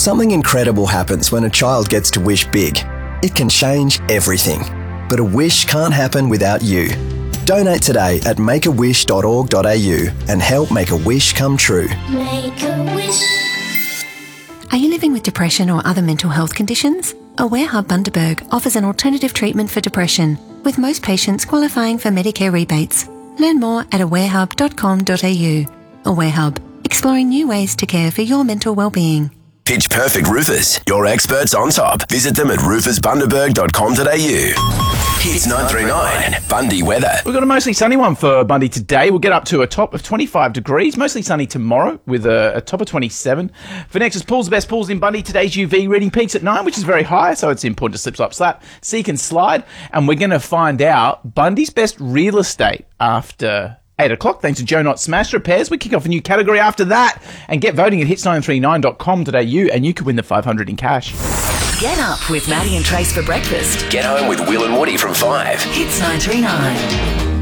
Something incredible happens when a child gets to wish big. It can change everything. But a wish can't happen without you. Donate today at makeawish.org.au and help make a wish come true. Make a wish. Are you living with depression or other mental health conditions? Aware Hub Bundaberg offers an alternative treatment for depression, with most patients qualifying for Medicare rebates. Learn more at awarehub.com.au. Aware Hub, exploring new ways to care for your mental well-being. Pitch Perfect Roofers, your experts on top. Visit them at roofersbundaberg.com.au. Hits 939, Bundy weather. We've got a mostly sunny one for Bundy today. We'll get up to a top of 25 degrees. Mostly sunny tomorrow with a top of 27. For next is pools, the best pools in Bundy. Today's UV reading peaks at 9, which is very high, so it's important to slip, slop, slap, seek and slide. And we're going to find out Bundy's best real estate after 8 o'clock, thanks to Joe Not Smash Repairs. We kick off a new category after that and get voting at hits939.com.au and you could win the 500 in cash. Get up with Maddie and Trace for breakfast. Get home with Will and Woody from 5. Hits 939.